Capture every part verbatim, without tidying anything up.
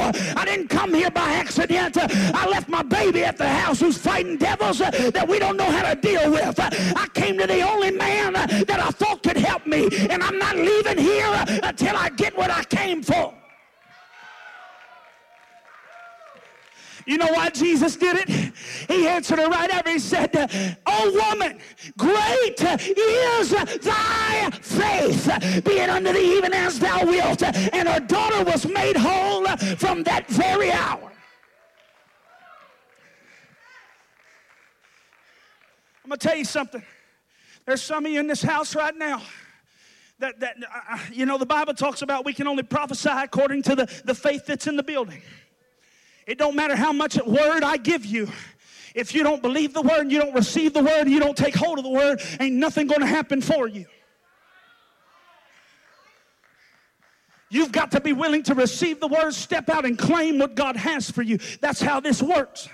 I didn't come here by accident. I left my baby at the house who's fighting devils that we don't know how to deal with. I came to the only man that I thought could help me, and I'm not leaving here until I get what I came for. You know why Jesus did it? He answered her right after. He said, "Oh woman, great is thy faith. Be it unto thee even as thou wilt." And her daughter was made whole from that very hour. I'm going to tell you something. There's some of you in this house right now that, that uh, you know, the Bible talks about we can only prophesy according to the, the faith that's in the building. It don't matter how much word I give you. If you don't believe the word and you don't receive the word and you don't take hold of the word, ain't nothing going to happen for you. You've got to be willing to receive the word, step out and claim what God has for you. That's how this works.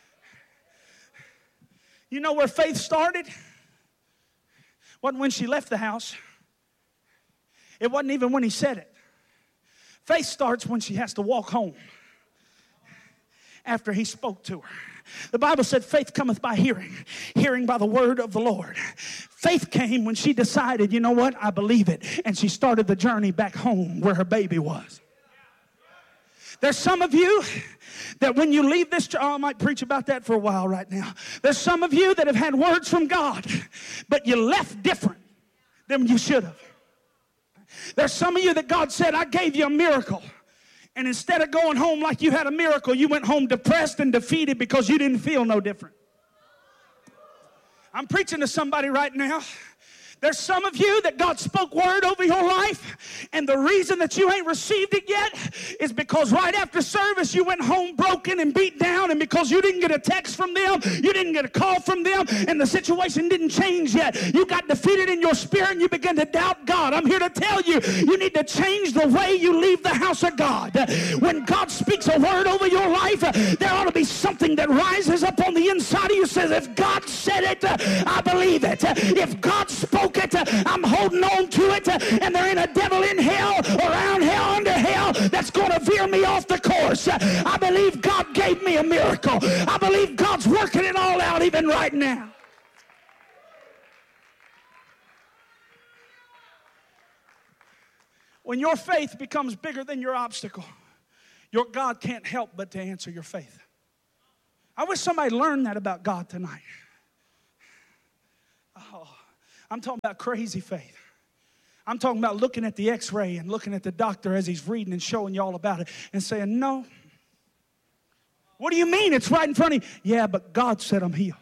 You know where faith started? Wasn't when she left the house. It wasn't even when he said it. Faith starts when she has to walk home after he spoke to her. The Bible said faith cometh by hearing, hearing by the word of the Lord. Faith came when she decided, you know what, I believe it. And she started the journey back home where her baby was. There's some of you that when you leave this, oh, I might preach about that for a while right now. There's some of you that have had words from God, but you left different than you should have. There's some of you that God said, I gave you a miracle. And instead of going home like you had a miracle, you went home depressed and defeated because you didn't feel no different. I'm preaching to somebody right now. There's some of you that God spoke word over your life, and the reason that you ain't received it yet is because right after service you went home broken and beat down, and because you didn't get a text from them, you didn't get a call from them, and the situation didn't change yet. You got defeated in your spirit and you began to doubt God. I'm here to tell you, you need to change the way you leave the house of God. When God speaks a word over your life, there ought to be something that rises up on the inside of you, says, if God said it, I believe it. If God spoke it, I'm holding on to it, and there ain't a devil in hell, around hell, under hell that's going to veer me off the course. I believe God gave me a miracle. I believe God's working it all out even right now. When your faith becomes bigger than your obstacle, your God can't help but to answer your faith. I wish somebody learned that about God tonight. Oh, I'm talking about crazy faith. I'm talking about looking at the x-ray and looking at the doctor as he's reading and showing you all about it and saying, no. What do you mean? It's right in front of you. Yeah, but God said I'm healed.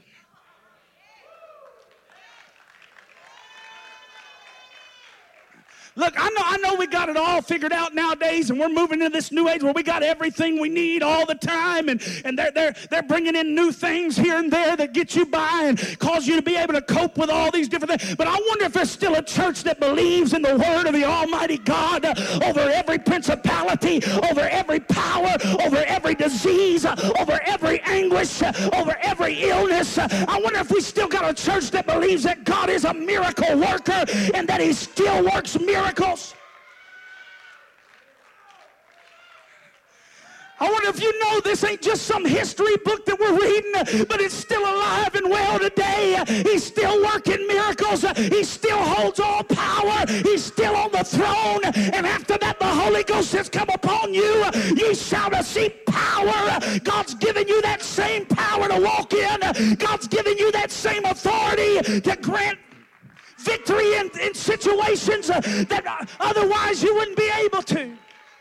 Look, I know, I know we got it all figured out nowadays, and we're moving into this new age where we got everything we need all the time, and, and they're, they're, they're bringing in new things here and there that get you by and cause you to be able to cope with all these different things. But I wonder if there's still a church that believes in the word of the Almighty God uh, over every principality, over every power, over every disease, uh, over every anguish, uh, over every illness. Uh, I wonder if we still got a church that believes that God is a miracle worker and that he still works miracles. Miracles. I wonder if you know this ain't just some history book that we're reading, but it's still alive and well today. He's still working miracles. He still holds all power. He's still on the throne. And after that, the Holy Ghost has come upon you. You shall receive power. God's given you that same power to walk in. God's given you that same authority to grant victory in, in situations uh, that uh, otherwise you wouldn't be able to.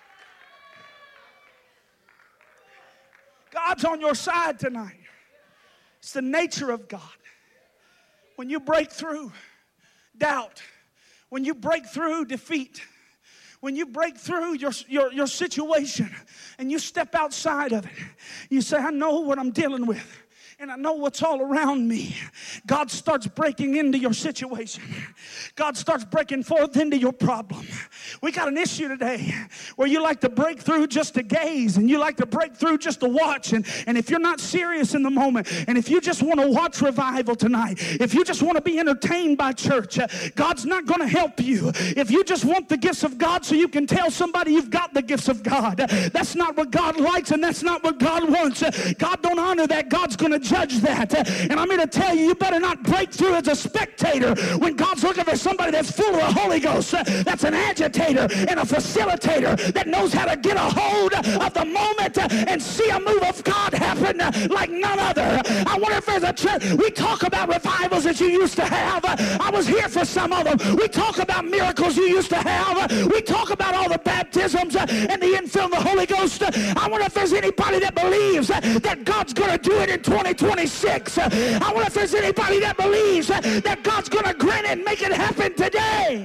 God's on your side tonight. It's the nature of God. When you break through doubt, when you break through defeat, when you break through your, your, your situation and you step outside of it, you say, I know what I'm dealing with. and I know what's all around me, God starts breaking into your situation. God starts breaking forth into your problem. We got an issue today where you like to break through just to gaze, and you like to break through just to watch. And, and if you're not serious in the moment, and if you just want to watch revival tonight, if you just want to be entertained by church, uh, God's not going to help you. If you just want the gifts of God so you can tell somebody you've got the gifts of God, uh, that's not what God likes, and that's not what God wants. Uh, God don't honor that. God's going to judge that. Uh, and I'm here to tell you, you better not break through as a spectator when God's looking for somebody that's full of the Holy Ghost, uh, that's an agitator and a facilitator that knows how to get a hold of the moment uh, and see a move of God happen uh, like none other. I wonder if there's a church. We talk about revivals that you used to have. Uh, I was here for some of them. We talk about miracles you used to have. Uh, we talk about all the baptisms uh, and the infilling of the Holy Ghost. Uh, I wonder if there's anybody that believes uh, that God's going to do it in twenty twenty-six. Uh, I wonder if there's anybody that believes uh, that God's going to grant it and make it happen today.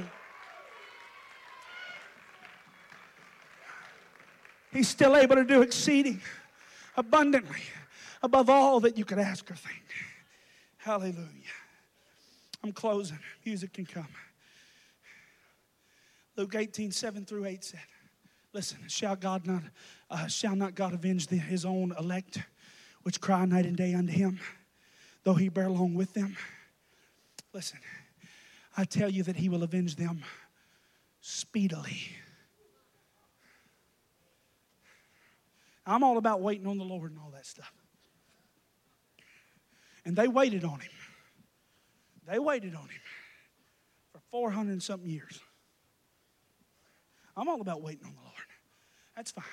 He's still able to do exceeding abundantly above all that you could ask or think. Hallelujah. I'm closing. Music can come. Luke eighteen, seven through eight said, listen, shall God not, uh, shall not God avenge the, his own elect, which cry night and day unto him, though he bear long with them? Listen, I tell you that he will avenge them speedily. I'm all about waiting on the Lord and all that stuff. And they waited on him. They waited on him for four hundred and something years. I'm all about waiting on the Lord. That's fine.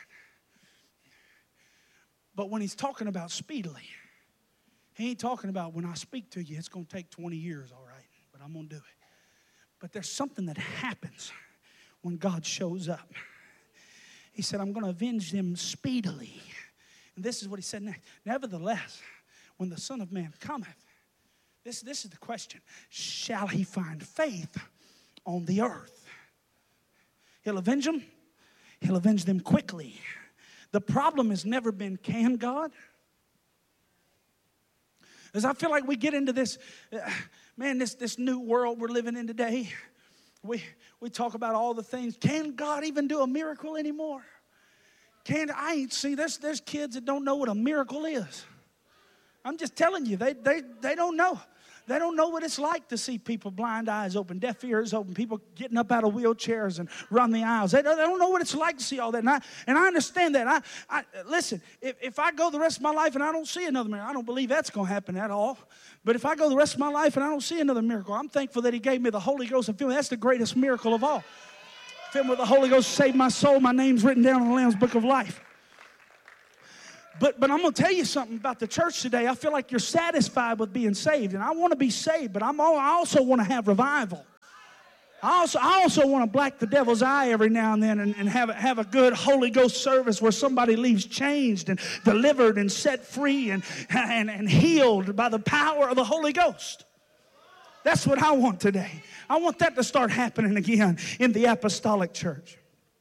But when he's talking about speedily, he ain't talking about when I speak to you, it's going to take twenty years, all right, but I'm going to do it. But there's something that happens when God shows up. He said, I'm going to avenge them speedily. And this is what he said next. Nevertheless, when the Son of Man cometh, this, this is the question, shall he find faith on the earth? He'll avenge them. He'll avenge them quickly. The problem has never been, can God? As I feel like we get into this, uh, man, this, this new world we're living in today, we, we talk about all the things. Can God even do a miracle anymore? Can I ain't see, there's, there's kids that don't know what a miracle is. I'm just telling you, they, they, they don't know. They don't know what it's like to see people blind eyes open, deaf ears open, people getting up out of wheelchairs and run the aisles. They don't, they don't know what it's like to see all that. And I, and I understand that. I, I Listen, if, if I go the rest of my life and I don't see another miracle, I don't believe that's going to happen at all. But if I go the rest of my life and I don't see another miracle, I'm thankful that he gave me the Holy Ghost and filled me. That's the greatest miracle of all. Filled me with the Holy Ghost, saved my soul. My name's written down in the Lamb's Book of Life. But, but I'm going to tell you something about the church today. I feel like you're satisfied with being saved. And I want to be saved, but I'm all, I also want to have revival. I also, I also want to black the devil's eye every now and then and, and have, a, have a good Holy Ghost service where somebody leaves changed and delivered and set free and, and, and healed by the power of the Holy Ghost. That's what I want today. I want that to start happening again in the apostolic church.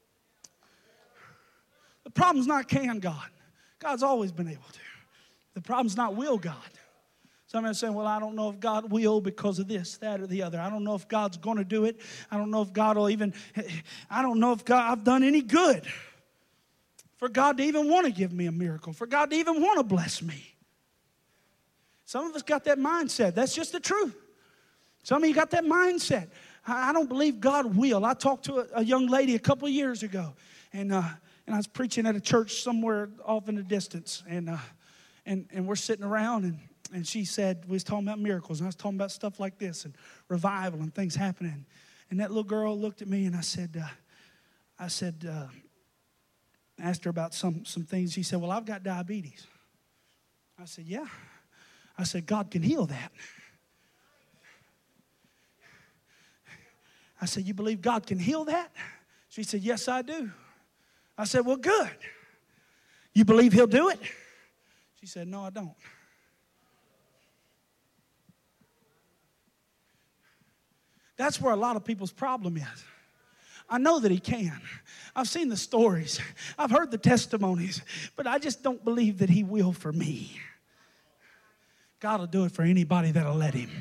The problem's not can God. God's always been able to. The problem's not will God. Some are saying, well, I don't know if God will because of this, that, or the other. I don't know if God's going to do it. I don't know if God will even, I don't know if God, I've done any good for God to even want to give me a miracle, for God to even want to bless me. Some of us got that mindset. That's just the truth. Some of you got that mindset. I don't believe God will. I talked to a, a young lady a couple of years ago, and uh, and I was preaching at a church somewhere off in the distance, and uh, and and we're sitting around, and, and she said, we was talking about miracles, and I was talking about stuff like this, and revival, and things happening. And that little girl looked at me, and I said, uh, I said, uh, asked her about some, some things. She said, well, I've got diabetes. I said, yeah. I said, God can heal that. I said, you believe God can heal that? She said, yes, I do. I said, well, good. You believe he'll do it? She said, no, I don't. That's where a lot of people's problem is. I know that he can. I've seen the stories. I've heard the testimonies. But I just don't believe that he will for me. God will do it for anybody that'll let him.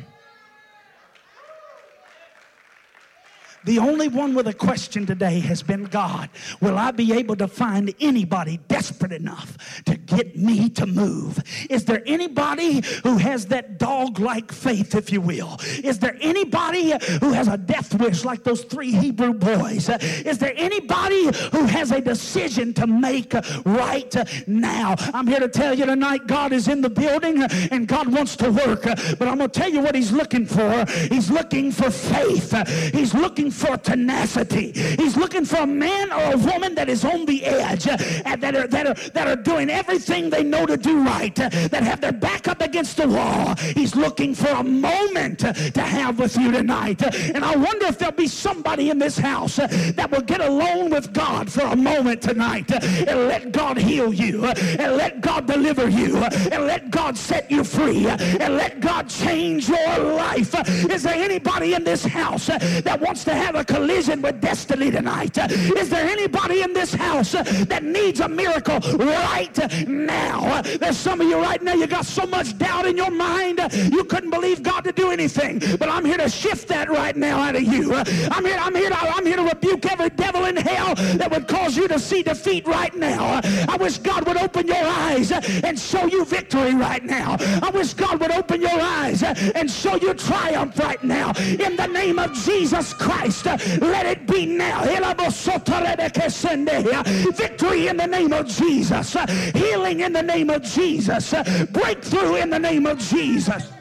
The only one with a question today has been, God, will I be able to find anybody desperate enough to get me to move? Is there anybody who has that dog-like faith, if you will? Is there anybody who has a death wish like those three Hebrew boys? Is there anybody who has a decision to make right now? I'm here to tell you tonight, God is in the building and God wants to work. But I'm going to tell you what he's looking for. He's looking for faith. He's looking for tenacity. He's looking for a man or a woman that is on the edge, uh, and that are, that are that are doing everything they know to do right, uh, that have their back up against the wall. He's looking for a moment uh, to have with you tonight. Uh, and I wonder if there'll be somebody in this house uh, that will get alone with God for a moment tonight uh, and let God heal you, uh, and let God deliver you, uh, and let God set you free, uh, and let God change your life. Uh, is there anybody in this house uh, that wants to have a collision with destiny tonight? Uh, is there anybody in this house uh, that needs a miracle right now? Uh, there's some of you right now, you got so much doubt in your mind, uh, you couldn't believe God to do anything. But I'm here to shift that right now out of you. Uh, I'm here, I'm here to, I'm here to rebuke every devil in hell that would cause you to see defeat right now. Uh, I wish God would open your eyes uh, and show you victory right now. I wish God would open your eyes uh, and show you triumph right now. In the name of Jesus Christ, uh, let it be now. Victory in the name of Jesus. Uh, healing in the name of Jesus. Uh, breakthrough in the name of Jesus.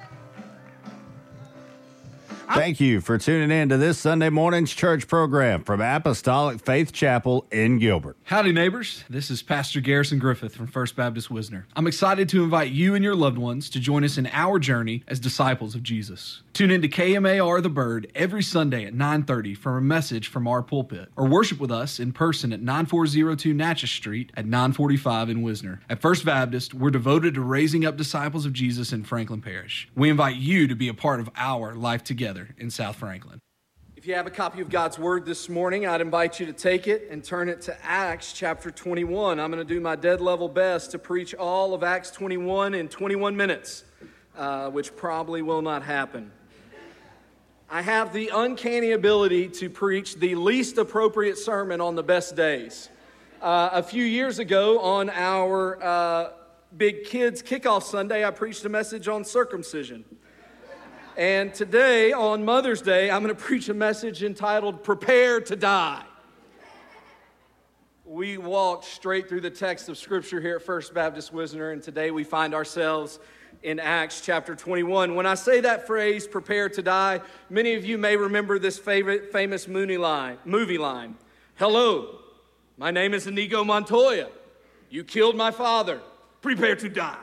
Thank you for tuning in to this Sunday morning's church program from Apostolic Faith Chapel in Gilbert. Howdy, neighbors. This is Pastor Garrison Griffith from First Baptist Wisner. I'm excited to invite you and your loved ones to join us in our journey as disciples of Jesus. Tune in to K M A R The Bird every Sunday at nine thirty for a message from our pulpit, or worship with us in person at nine four zero two Natchez Street at nine forty-five in Wisner. At First Baptist, we're devoted to raising up disciples of Jesus in Franklin Parish. We invite you to be a part of our life together in South Franklin. If you have a copy of God's Word this morning, I'd invite you to take it and turn it to Acts chapter twenty-one. I'm going to do my dead level best to preach all of Acts twenty-one in twenty-one minutes, uh, which probably will not happen. I have the uncanny ability to preach the least appropriate sermon on the best days. Uh, a few years ago on our uh, Big Kids Kickoff Sunday, I preached a message on circumcision. And today, on Mother's Day, I'm going to preach a message entitled, Prepare to Die. We walked straight through the text of Scripture here at First Baptist Wisner, and today we find ourselves in Acts chapter twenty-one. When I say that phrase, prepare to die, many of you may remember this favorite, famous movie line, movie line. Hello, my name is Inigo Montoya. You killed my father. Prepare to die.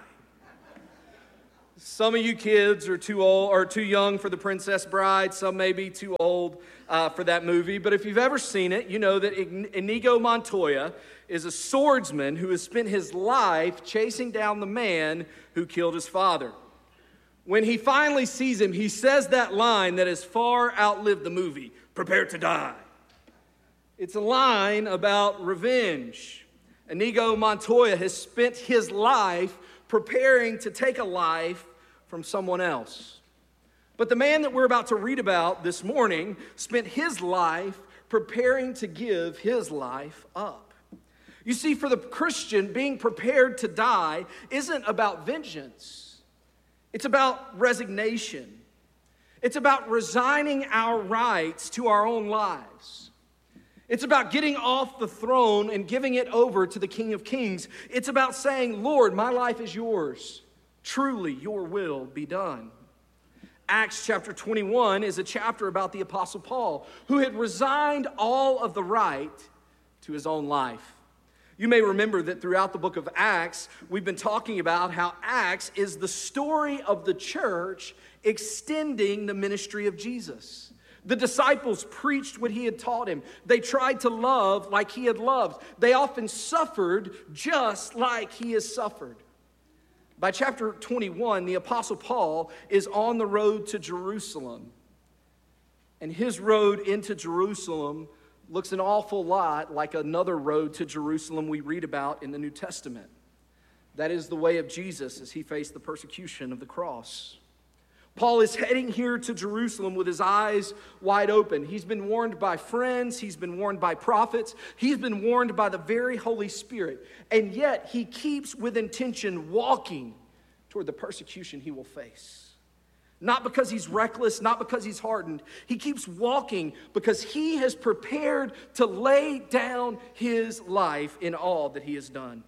Some of you kids are too old or too young for The Princess Bride. Some may be too old uh, for that movie. But if you've ever seen it, you know that Inigo Montoya is a swordsman who has spent his life chasing down the man who killed his father. When he finally sees him, he says that line that has far outlived the movie, prepare to die. It's a line about revenge. Inigo Montoya has spent his life preparing to take a life from someone else. But the man that we're about to read about this morning spent his life preparing to give his life up. You see, for the Christian, being prepared to die isn't about vengeance. It's about resignation. It's about resigning our rights to our own lives. It's about getting off the throne and giving it over to the King of Kings. It's about saying, Lord, my life is yours. Truly, your will be done. Acts chapter twenty-one is a chapter about the Apostle Paul, who had resigned all of the right to his own life. You may remember that throughout the book of Acts, we've been talking about how Acts is the story of the church extending the ministry of Jesus. The disciples preached what he had taught him. They tried to love like he had loved. They often suffered just like he has suffered. By chapter twenty-one, the Apostle Paul is on the road to Jerusalem. And his road into Jerusalem looks an awful lot like another road to Jerusalem we read about in the New Testament. That is the way of Jesus as he faced the persecution of the cross. Paul is heading here to Jerusalem with his eyes wide open. He's been warned by friends. He's been warned by prophets. He's been warned by the very Holy Spirit. And yet he keeps with intention walking toward the persecution he will face. Not because he's reckless, not because he's hardened. He keeps walking because he has prepared to lay down his life in all that he has done.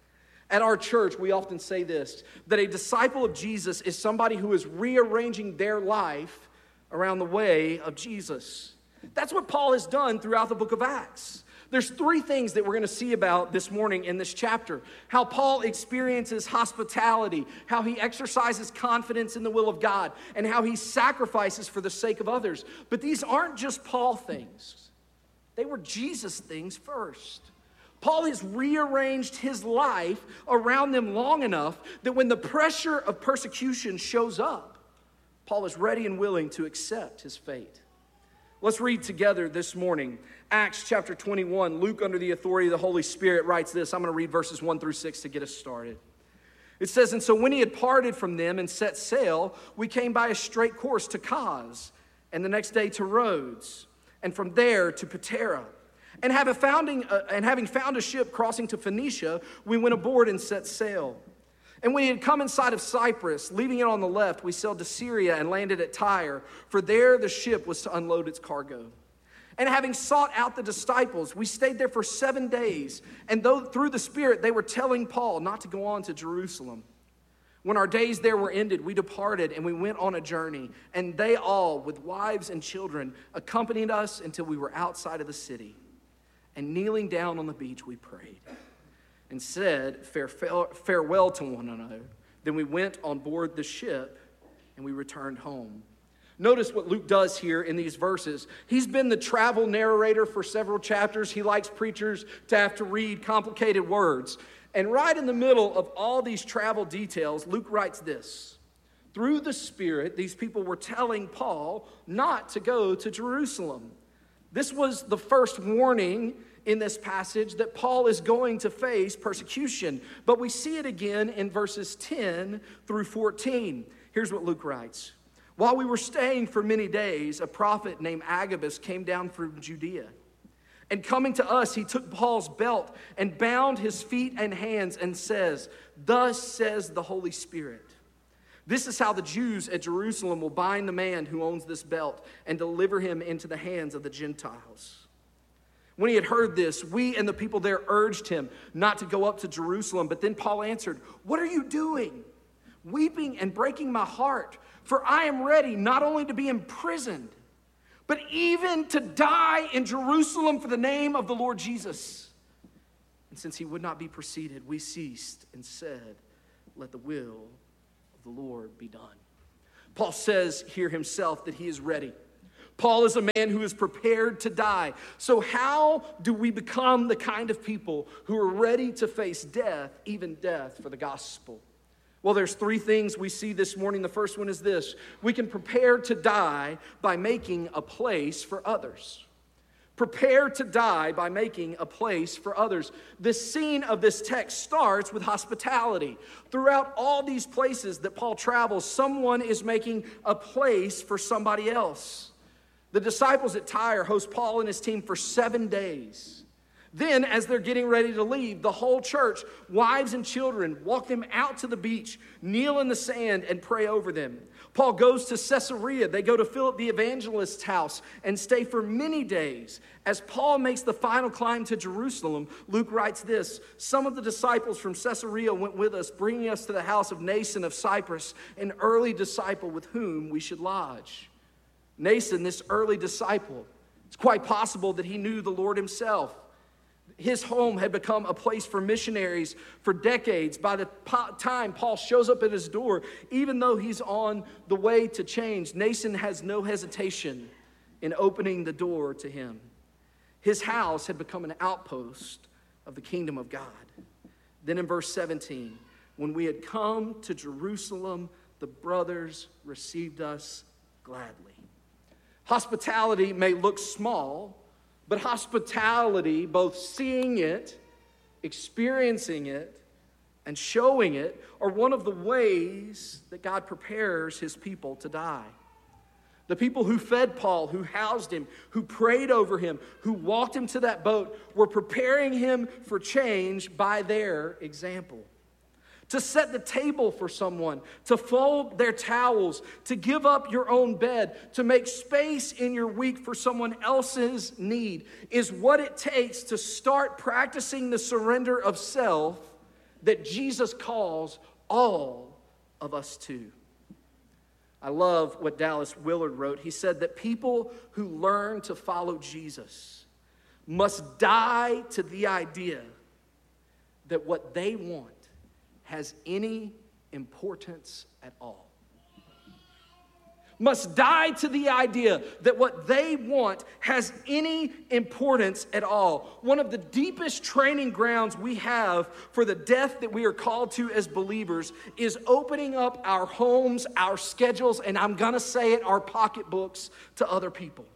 At our church, we often say this, that a disciple of Jesus is somebody who is rearranging their life around the way of Jesus. That's what Paul has done throughout the book of Acts. There's three things that we're going to see about this morning in this chapter. How Paul experiences hospitality, how he exercises confidence in the will of God, and how he sacrifices for the sake of others. But these aren't just Paul things. They were Jesus things first. Paul has rearranged his life around them long enough that when the pressure of persecution shows up, Paul is ready and willing to accept his fate. Let's read together this morning, Acts chapter twenty-one. Luke, under the authority of the Holy Spirit, writes this. I'm going to read verses one through six to get us started. It says, "And so when he had parted from them and set sail, we came by a straight course to Cos, and the next day to Rhodes, and from there to Patara. And having, founding, uh, and having found a ship crossing to Phoenicia, we went aboard and set sail. And when we had come in sight of Cyprus, leaving it on the left, we sailed to Syria and landed at Tyre, for there the ship was to unload its cargo. And having sought out the disciples, we stayed there for seven days. And though through the Spirit they were telling Paul not to go on to Jerusalem. When our days there were ended, we departed and we went on a journey. And they all, with wives and children, accompanied us until we were outside of the city. And kneeling down on the beach, we prayed and said farewell to one another. Then we went on board the ship and we returned home." Notice what Luke does here in these verses. He's been the travel narrator for several chapters. He likes preachers to have to read complicated words. And right in the middle of all these travel details, Luke writes this. Through the Spirit, these people were telling Paul not to go to Jerusalem. This was the first warning in this passage that Paul is going to face persecution. But we see it again in verses ten through fourteen. Here's what Luke writes. "While we were staying for many days, a prophet named Agabus came down from Judea. And coming to us, he took Paul's belt and bound his feet and hands and says, 'Thus says the Holy Spirit. This is how the Jews at Jerusalem will bind the man who owns this belt and deliver him into the hands of the Gentiles.' When he had heard this, we and the people there urged him not to go up to Jerusalem. But then Paul answered, 'What are you doing? Weeping and breaking my heart, for I am ready not only to be imprisoned, but even to die in Jerusalem for the name of the Lord Jesus.' And since he would not be preceded, we ceased and said, 'Let the will the Lord be done.'" Paul says here himself that he is ready. Paul is a man who is prepared to die. So how do we become the kind of people who are ready to face death, even death for the gospel? Well, there's three things we see this morning. The first one is this. We can prepare to die by making a place for others. Prepare to die by making a place for others. The scene of this text starts with hospitality. Throughout all these places that Paul travels, someone is making a place for somebody else. The disciples at Tyre host Paul and his team for seven days. Then, as they're getting ready to leave, the whole church, wives and children, walk them out to the beach, kneel in the sand, and pray over them. Paul goes to Caesarea. They go to Philip the evangelist's house and stay for many days. As Paul makes the final climb to Jerusalem, Luke writes this, "Some of the disciples from Caesarea went with us, bringing us to the house of Nason of Cyprus, an early disciple with whom we should lodge." Nason, this early disciple, it's quite possible that he knew the Lord himself. His home had become a place for missionaries for decades. By the time Paul shows up at his door, even though he's on the way to change, Nason has no hesitation in opening the door to him. His house had become an outpost of the kingdom of God. Then in verse seventeen, when we had come to Jerusalem, the brothers received us gladly. Hospitality may look small, but hospitality, both seeing it, experiencing it, and showing it are one of the ways that God prepares his people to die. The people who fed Paul, who housed him, who prayed over him, who walked him to that boat, were preparing him for change by their example. To set the table for someone, to fold their towels, to give up your own bed, to make space in your week for someone else's need is what it takes to start practicing the surrender of self that Jesus calls all of us to. I love what Dallas Willard wrote. He said that people who learn to follow Jesus must die to the idea that what they want has any importance at all. Must die to the idea that what they want has any importance at all. One of the deepest training grounds we have for the death that we are called to as believers is opening up our homes, our schedules, and I'm gonna say it, our pocketbooks to other people.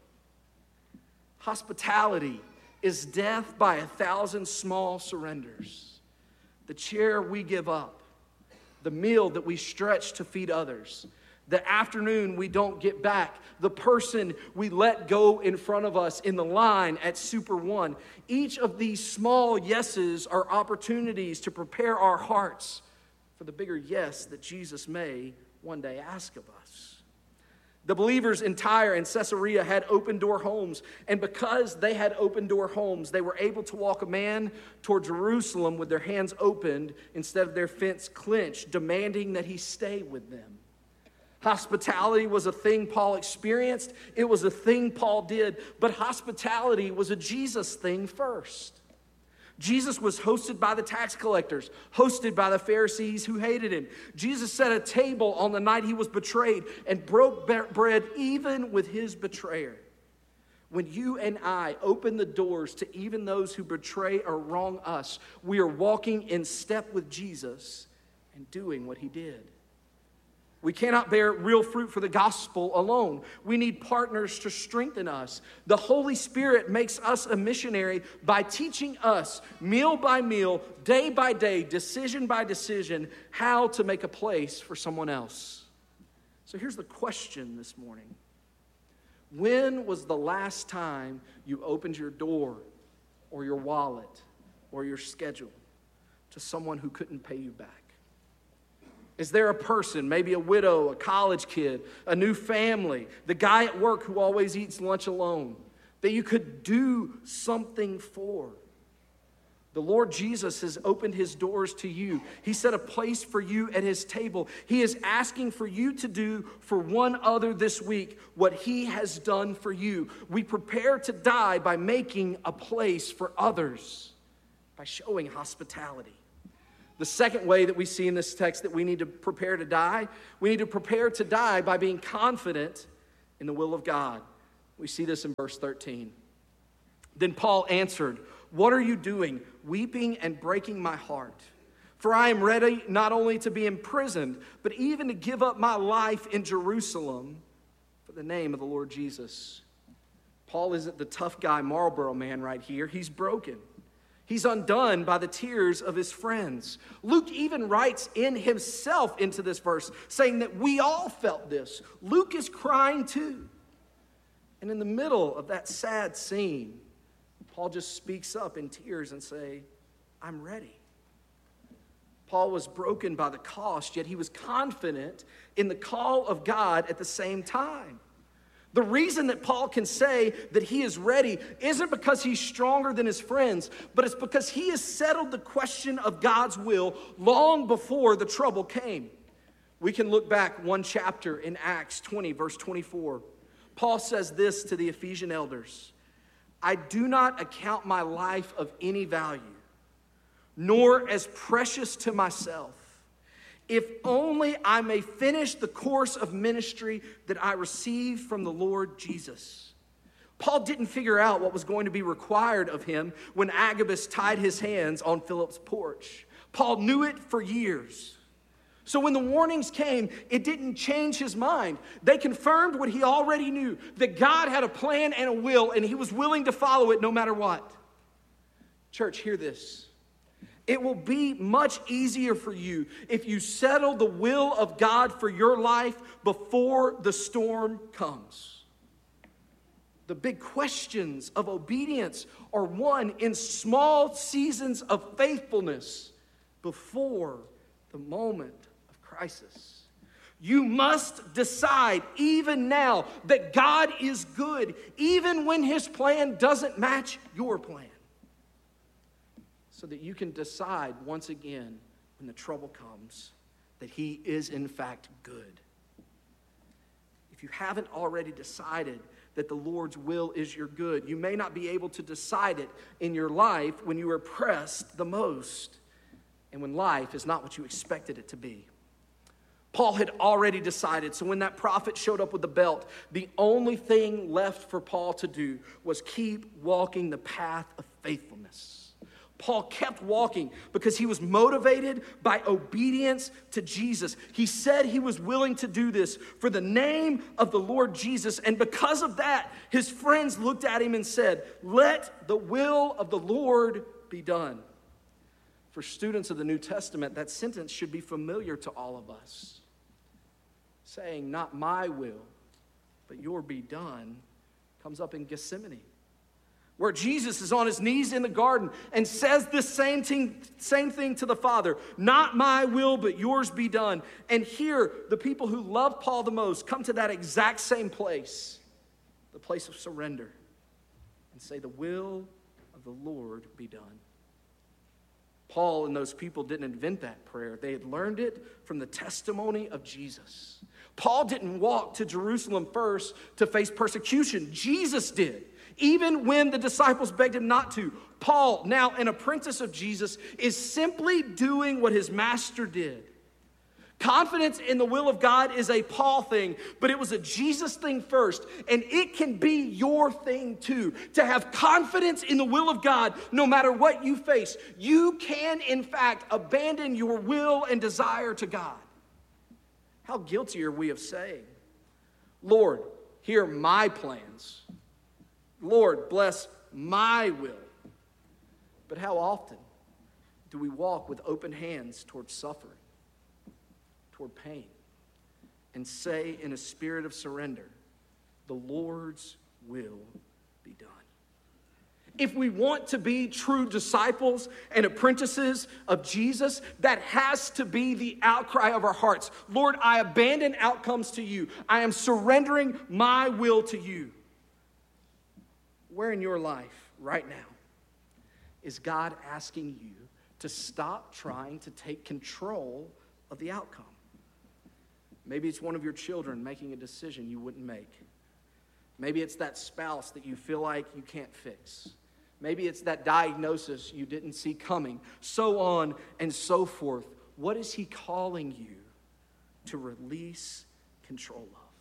Hospitality is death by a thousand small surrenders. The chair we give up, the meal that we stretch to feed others, the afternoon we don't get back, the person we let go in front of us in the line at Super One. Each of these small yeses are opportunities to prepare our hearts for the bigger yes that Jesus may one day ask of us. The believers in Tyre and Caesarea had open door homes, and because they had open door homes, they were able to walk a man toward Jerusalem with their hands opened instead of their fence clenched, demanding that he stay with them. Hospitality was a thing Paul experienced. It was a thing Paul did. But hospitality was a Jesus thing first. Jesus was hosted by the tax collectors, hosted by the Pharisees who hated him. Jesus set a table on the night he was betrayed and broke bread even with his betrayer. When you and I open the doors to even those who betray or wrong us, we are walking in step with Jesus and doing what he did. We cannot bear real fruit for the gospel alone. We need partners to strengthen us. The Holy Spirit makes us a missionary by teaching us meal by meal, day by day, decision by decision, how to make a place for someone else. So here's the question this morning. When was the last time you opened your door or your wallet or your schedule to someone who couldn't pay you back? Is there a person, maybe a widow, a college kid, a new family, the guy at work who always eats lunch alone, that you could do something for? The Lord Jesus has opened his doors to you. He set a place for you at his table. He is asking for you to do for one other this week what he has done for you. We prepare to die by making a place for others, by showing hospitality. The second way that we see in this text that we need to prepare to die, we need to prepare to die by being confident in the will of God. We see this in verse thirteen. Then Paul answered, "What are you doing, weeping and breaking my heart? For I am ready not only to be imprisoned, but even to give up my life in Jerusalem for the name of the Lord Jesus." Paul isn't the tough guy Marlboro man right here. He's broken. He's undone by the tears of his friends. Luke even writes in himself into this verse, saying that we all felt this. Luke is crying too. And in the middle of that sad scene, Paul just speaks up in tears and say, "I'm ready." Paul was broken by the cost, yet he was confident in the call of God at the same time. The reason that Paul can say that he is ready isn't because he's stronger than his friends, but it's because he has settled the question of God's will long before the trouble came. We can look back one chapter in Acts twenty, verse twenty-four. Paul says this to the Ephesian elders: "I do not account my life of any value, nor as precious to myself, if only I may finish the course of ministry that I received from the Lord Jesus." Paul didn't figure out what was going to be required of him when Agabus tied his hands on Philip's porch. Paul knew it for years. So when the warnings came, it didn't change his mind. They confirmed what he already knew, that God had a plan and a will, and he was willing to follow it no matter what. Church, hear this. It will be much easier for you if you settle the will of God for your life before the storm comes. The big questions of obedience are won in small seasons of faithfulness before the moment of crisis. You must decide even now that God is good, even when his plan doesn't match your plan, so that you can decide once again when the trouble comes that he is in fact good. If you haven't already decided that the Lord's will is your good, you may not be able to decide it in your life when you are pressed the most and when life is not what you expected it to be. Paul had already decided, so when that prophet showed up with the belt, the only thing left for Paul to do was keep walking the path of faithfulness. Paul kept walking because he was motivated by obedience to Jesus. He said he was willing to do this for the name of the Lord Jesus. And because of that, his friends looked at him and said, "Let the will of the Lord be done." For students of the New Testament, that sentence should be familiar to all of us. Saying, "Not my will, but your be done," comes up in Gethsemane, where Jesus is on his knees in the garden and says this same thing, same thing to the Father. "Not my will, but yours be done." And here, the people who love Paul the most come to that exact same place, the place of surrender, and say, "The will of the Lord be done." Paul and those people didn't invent that prayer. They had learned it from the testimony of Jesus. Paul didn't walk to Jerusalem first to face persecution. Jesus did. Even when the disciples begged him not to, Paul, now an apprentice of Jesus, is simply doing what his master did. Confidence in the will of God is a Paul thing, but it was a Jesus thing first, and it can be your thing too. To have confidence in the will of God no matter what you face. You can, in fact, abandon your will and desire to God. How guilty are we of saying, "Lord, here are my plans. Lord, bless my will." But how often do we walk with open hands toward suffering, toward pain, and say in a spirit of surrender, "The Lord's will be done"? If we want to be true disciples and apprentices of Jesus, that has to be the outcry of our hearts. "Lord, I abandon outcomes to you. I am surrendering my will to you." Where in your life right now is God asking you to stop trying to take control of the outcome? Maybe it's one of your children making a decision you wouldn't make. Maybe it's that spouse that you feel like you can't fix. Maybe it's that diagnosis you didn't see coming, so on and so forth. What is he calling you to release control of?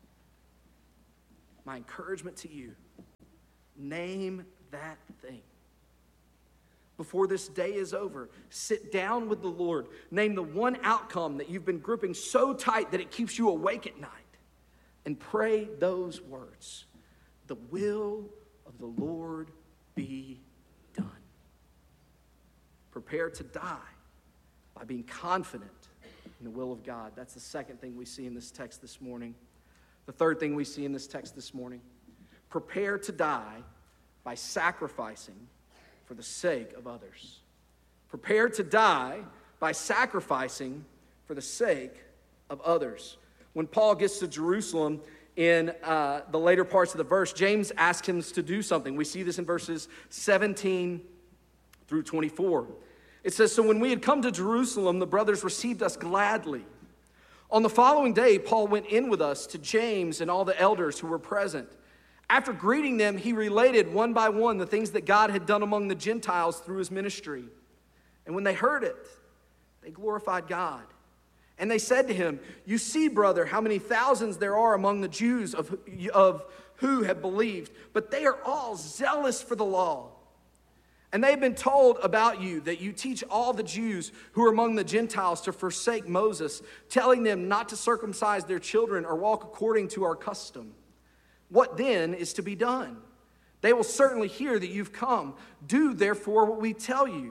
My encouragement to you, name that thing. Before this day is over, sit down with the Lord. Name the one outcome that you've been gripping so tight that it keeps you awake at night. And pray those words. "The will of the Lord be done." Prepare to die by being confident in the will of God. That's the second thing we see in this text this morning. The third thing we see in this text this morning. Prepare to die by sacrificing for the sake of others. Prepare to die by sacrificing for the sake of others. When Paul gets to Jerusalem in uh, the later parts of the verse, James asks him to do something. We see this in verses seventeen through twenty-four. It says, "So when we had come to Jerusalem, the brothers received us gladly. On the following day, Paul went in with us to James and all the elders who were present. After greeting them, he related one by one the things that God had done among the Gentiles through his ministry. And when they heard it, they glorified God. And they said to him, 'You see, brother, how many thousands there are among the Jews of, of who have believed, but they are all zealous for the law. And they have been told about you that you teach all the Jews who are among the Gentiles to forsake Moses, telling them not to circumcise their children or walk according to our custom. What then is to be done? They will certainly hear that you've come. Do therefore what we tell you.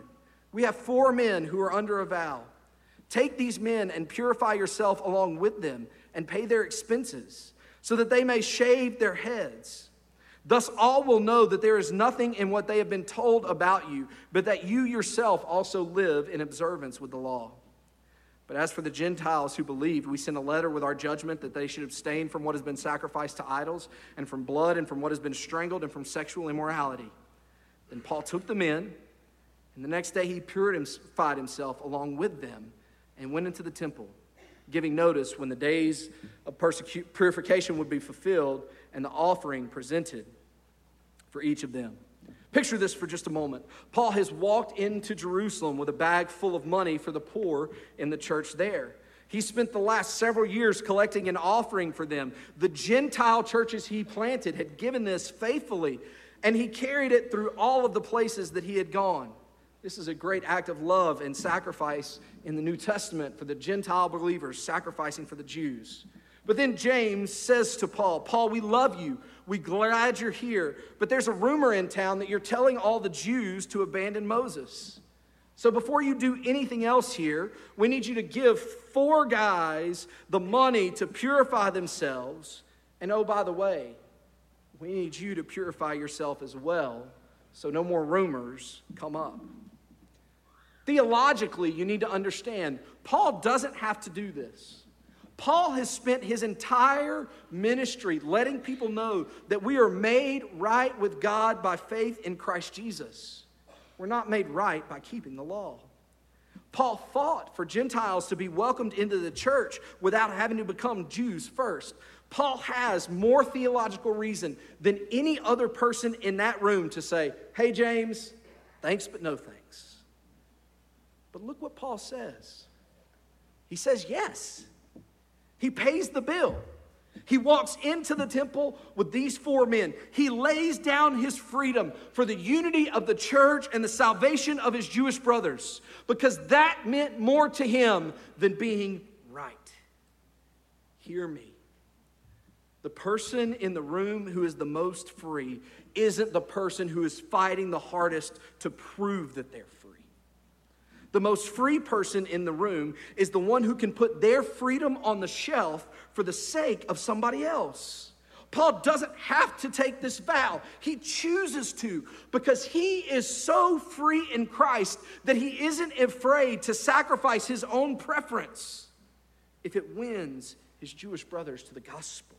We have four men who are under a vow. Take these men and purify yourself along with them and pay their expenses, so that they may shave their heads. Thus all will know that there is nothing in what they have been told about you, but that you yourself also live in observance with the law. But as for the Gentiles who believed, we sent a letter with our judgment that they should abstain from what has been sacrificed to idols, and from blood, and from what has been strangled, and from sexual immorality. Then Paul took them in, and the next day he purified himself along with them, and went into the temple, giving notice when the days of persecu- purification would be fulfilled and the offering presented for each of them. Picture this for just a moment. Paul has walked into Jerusalem with a bag full of money for the poor in the church there. He spent the last several years collecting an offering for them. The Gentile churches he planted had given this faithfully, and he carried it through all of the places that he had gone. This is a great act of love and sacrifice in the New Testament for the Gentile believers sacrificing for the Jews. But then James says to Paul, Paul, we love you. We're glad you're here. But there's a rumor in town that you're telling all the Jews to abandon Moses. So before you do anything else here, we need you to give four guys the money to purify themselves. And oh, by the way, we need you to purify yourself as well, so no more rumors come up. Theologically, you need to understand, Paul doesn't have to do this. Paul has spent his entire ministry letting people know that we are made right with God by faith in Christ Jesus. We're not made right by keeping the law. Paul fought for Gentiles to be welcomed into the church without having to become Jews first. Paul has more theological reason than any other person in that room to say, hey, James, thanks but no thanks. But look what Paul says. He says yes. He pays the bill. He walks into the temple with these four men. He lays down his freedom for the unity of the church and the salvation of his Jewish brothers, because that meant more to him than being right. Hear me. The person in the room who is the most free isn't the person who is fighting the hardest to prove that they're free. The most free person in the room is the one who can put their freedom on the shelf for the sake of somebody else. Paul doesn't have to take this vow. He chooses to, because he is so free in Christ that he isn't afraid to sacrifice his own preference if it wins his Jewish brothers to the gospel.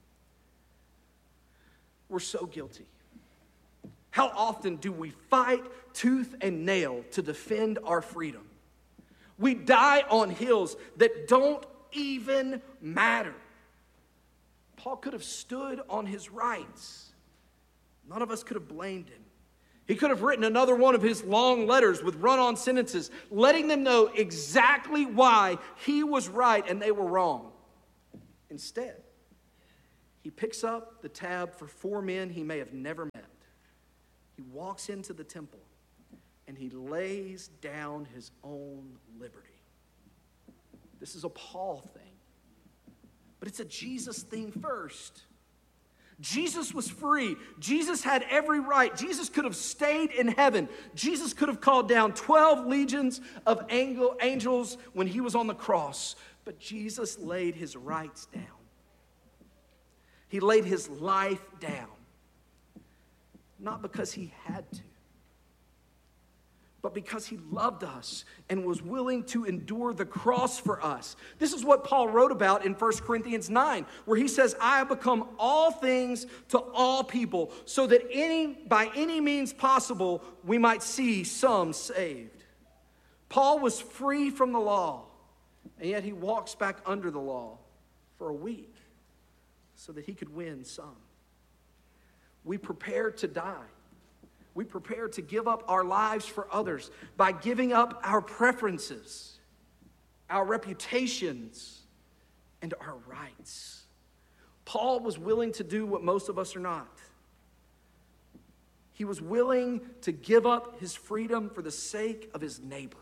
We're so guilty. How often do we fight tooth and nail to defend our freedom? We die on hills that don't even matter. Paul could have stood on his rights. None of us could have blamed him. He could have written another one of his long letters with run-on sentences, letting them know exactly why he was right and they were wrong. Instead, he picks up the tab for four men he may have never met. He walks into the temple and he lays down his own liberty. This is a Paul thing, but it's a Jesus thing first. Jesus was free. Jesus had every right. Jesus could have stayed in heaven. Jesus could have called down twelve legions of angels when he was on the cross, but Jesus laid his rights down. He laid his life down. Not because he had to, but because he loved us and was willing to endure the cross for us. This is what Paul wrote about in First Corinthians nine, where he says, I have become all things to all people, so that any by any means possible we might see some saved. Paul was free from the law, and yet he walks back under the law for a week so that he could win some. We prepare to die. We prepare to give up our lives for others by giving up our preferences, our reputations, and our rights. Paul was willing to do what most of us are not. He was willing to give up his freedom for the sake of his neighbor.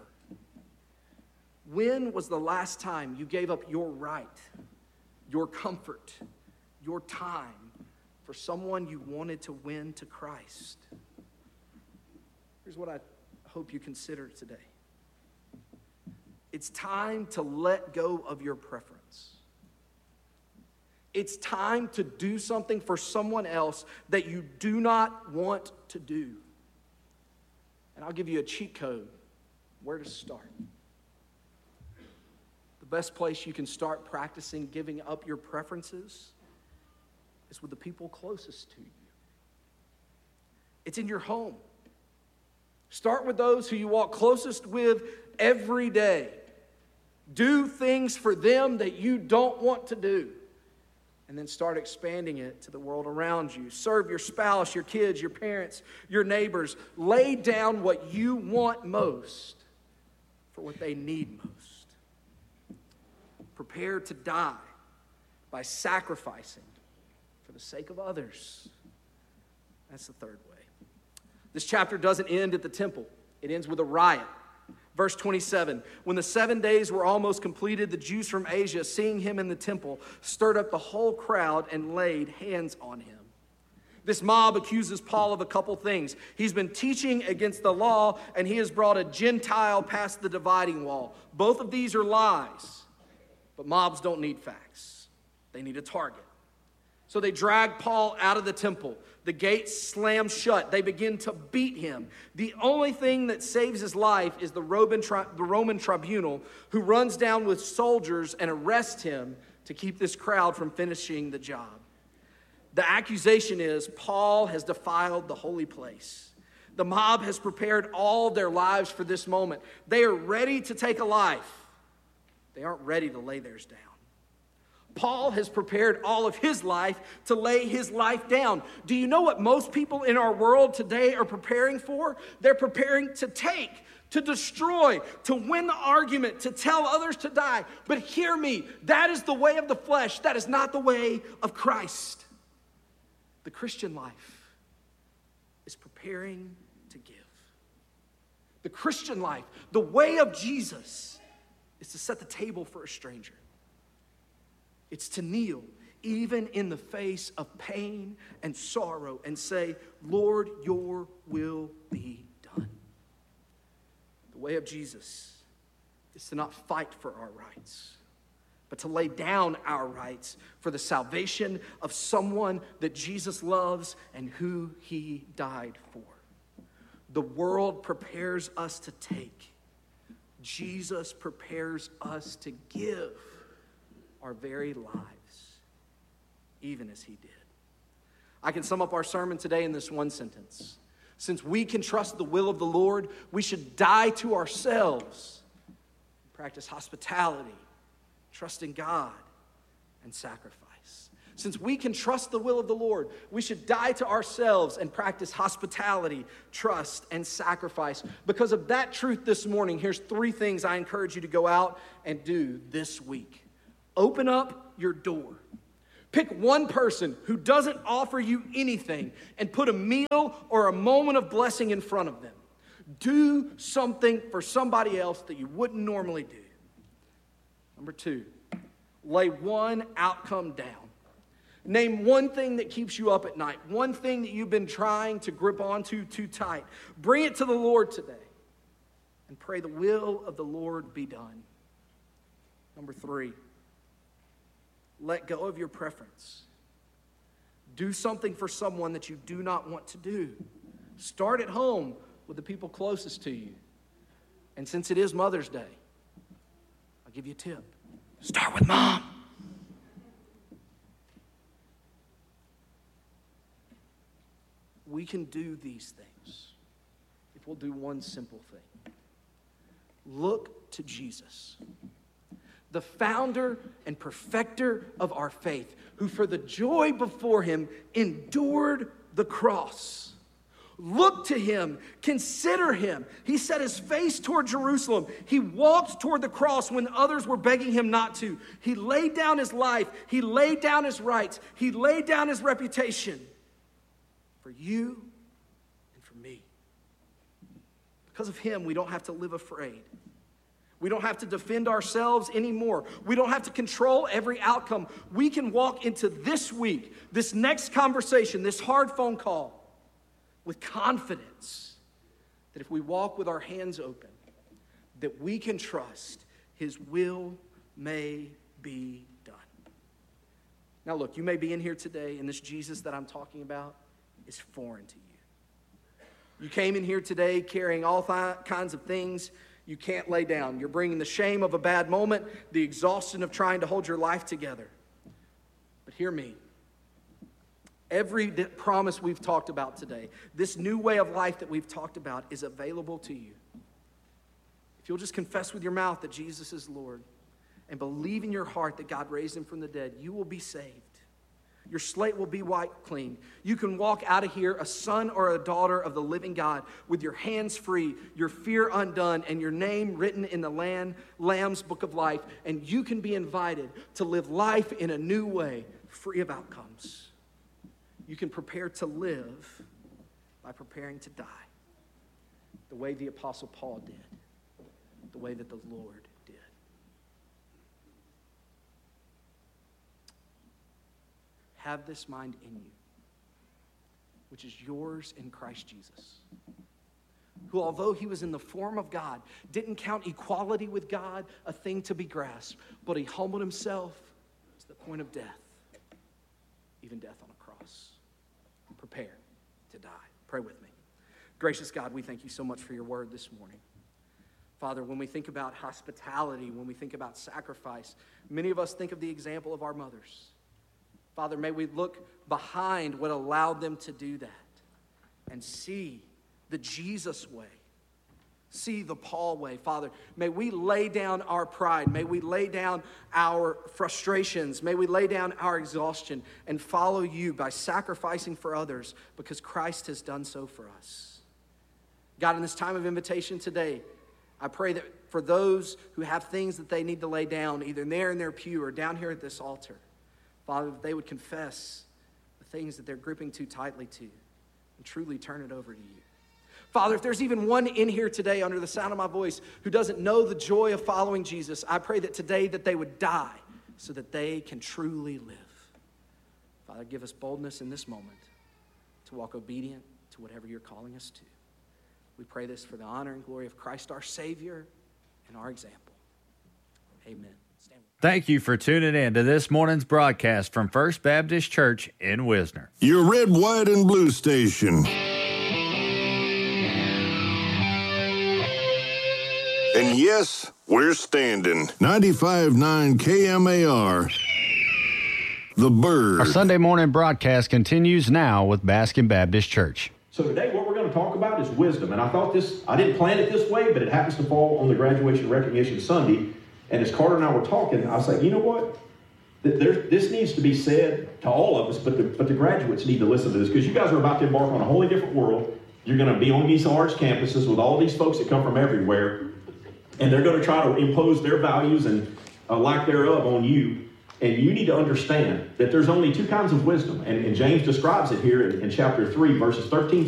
When was the last time you gave up your right, your comfort, your time for someone you wanted to win to Christ? Here's what I hope you consider it today. It's time to let go of your preference. It's time to do something for someone else that you do not want to do. And I'll give you a cheat code where to start. The best place you can start practicing giving up your preferences is with the people closest to you. It's in your home. Start with those who you walk closest with every day. Do things for them that you don't want to do. And then start expanding it to the world around you. Serve your spouse, your kids, your parents, your neighbors. Lay down what you want most for what they need most. Prepare to die by sacrificing for the sake of others. That's the third way. This chapter doesn't end at the temple. It ends with a riot. Verse twenty-seven, when the seven days were almost completed, the Jews from Asia, seeing him in the temple, stirred up the whole crowd and laid hands on him. This mob accuses Paul of a couple things. He's been teaching against the law, and he has brought a Gentile past the dividing wall. Both of these are lies, but mobs don't need facts. They need a target. So they drag Paul out of the temple. The gates slam shut. They begin to beat him. The only thing that saves his life is the Roman, tri- the Roman tribunal, who runs down with soldiers and arrests him to keep this crowd from finishing the job. The accusation is Paul has defiled the holy place. The mob has prepared all their lives for this moment. They are ready to take a life. They aren't ready to lay theirs down. Paul has prepared all of his life to lay his life down. Do you know what most people in our world today are preparing for? They're preparing to take, to destroy, to win the argument, to tell others to die. But hear me, that is the way of the flesh. That is not the way of Christ. The Christian life is preparing to give. The Christian life, the way of Jesus, is to set the table for a stranger. It's to kneel even in the face of pain and sorrow and say, Lord, your will be done. The way of Jesus is to not fight for our rights, but to lay down our rights for the salvation of someone that Jesus loves and who he died for. The world prepares us to take. Jesus prepares us to give our very lives, even as he did. I can sum up our sermon today in this one sentence. Since we can trust the will of the Lord, we should die to ourselves, practice hospitality, trust in God, and sacrifice. Since we can trust the will of the Lord, we should die to ourselves and practice hospitality, trust, and sacrifice. Because of that truth this morning, here's three things I encourage you to go out and do this week. Open up your door. Pick one person who doesn't offer you anything and put a meal or a moment of blessing in front of them. Do something for somebody else that you wouldn't normally do. Number two, lay one outcome down. Name one thing that keeps you up at night, one thing that you've been trying to grip onto too tight. Bring it to the Lord today and pray the will of the Lord be done. Number three, let go of your preference. Do something for someone that you do not want to do. Start at home with the people closest to you. And since it is Mother's Day, I'll give you a tip. Start with Mom. We can do these things if we'll do one simple thing. Look to Jesus, the founder and perfecter of our faith, who for the joy before him endured the cross. Look to him, consider him. He set his face toward Jerusalem. He walked toward the cross when others were begging him not to. He laid down his life. He laid down his rights. He laid down his reputation for you and for me. Because of him, we don't have to live afraid. We don't have to defend ourselves anymore. We don't have to control every outcome. We can walk into this week, this next conversation, this hard phone call with confidence that if we walk with our hands open, that we can trust his will may be done. Now look, you may be in here today and this Jesus that I'm talking about is foreign to you. You came in here today carrying all th- kinds of things you can't lay down. You're bringing the shame of a bad moment, the exhaustion of trying to hold your life together. But hear me. Every promise we've talked about today, this new way of life that we've talked about is available to you. If you'll just confess with your mouth that Jesus is Lord and believe in your heart that God raised him from the dead, you will be saved. Your slate will be wiped clean. You can walk out of here a son or a daughter of the living God with your hands free, your fear undone, and your name written in the Lamb, Lamb's book of life. And you can be invited to live life in a new way, free of outcomes. You can prepare to live by preparing to die, the way the Apostle Paul did, the way that the Lord did. Have this mind in you, which is yours in Christ Jesus, who, although he was in the form of God, didn't count equality with God a thing to be grasped, but he humbled himself to the point of death, even death on a cross. Prepare to die. Pray with me. Gracious God, we thank you so much for your word this morning. Father, when we think about hospitality, when we think about sacrifice, many of us think of the example of our mothers. Father, may we look behind what allowed them to do that and see the Jesus way, see the Paul way. Father, may we lay down our pride. May we lay down our frustrations. May we lay down our exhaustion and follow you by sacrificing for others because Christ has done so for us. God, in this time of invitation today, I pray that for those who have things that they need to lay down, either there in their pew or down here at this altar, Father, that they would confess the things that they're gripping too tightly to and truly turn it over to you. Father, if there's even one in here today under the sound of my voice who doesn't know the joy of following Jesus, I pray that today that they would die so that they can truly live. Father, give us boldness in this moment to walk obedient to whatever you're calling us to. We pray this for the honor and glory of Christ, our Savior, and our example. Amen. Stand with me. Thank you for tuning in to this morning's broadcast from First Baptist Church in Wisner. Your red, white, and blue station. And yes, we're standing. ninety-five point nine K M A R. The Bird. Our Sunday morning broadcast continues now with Baskin Baptist Church. So today what we're going to talk about is wisdom. And I thought this, I didn't plan it this way, but it happens to fall on the graduation recognition Sunday. And as Carter and I were talking, I was like, you know what? There, this needs to be said to all of us, but the, but the graduates need to listen to this because you guys are about to embark on a wholly different world. You're going to be on these large campuses with all these folks that come from everywhere. And they're going to try to impose their values and uh, lack thereof on you. And you need to understand that there's only two kinds of wisdom. And, and James describes it here in, in chapter three, verses thirteen